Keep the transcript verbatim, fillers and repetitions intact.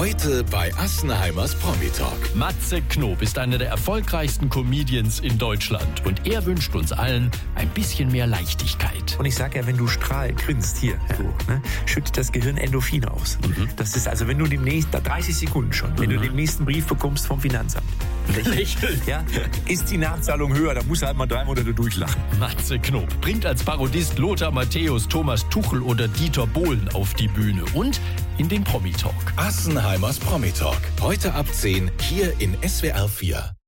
Heute bei Assenheimers Promi Talk. Matze Knob ist einer der erfolgreichsten Comedians in Deutschland und er wünscht uns allen ein bisschen mehr Leichtigkeit. Und ich sage ja, wenn du strahlst, grinst hier, so, ne, schüttet das Gehirn Endorphine aus. Mhm. Das ist also, wenn du demnächst, dreißig Sekunden schon, wenn mhm. du den nächsten Brief bekommst vom Finanzamt, lächeln, ja, ist die Nachzahlung höher, da musst du halt mal drei Monate durchlachen. Matze Knob bringt als Parodist Lothar Matthäus, Thomas Tuchel oder Dieter Bohlen auf die Bühne und in den Promi Talk. Assenheimers Promi Talk. Heute ab zehn hier in S W R vier.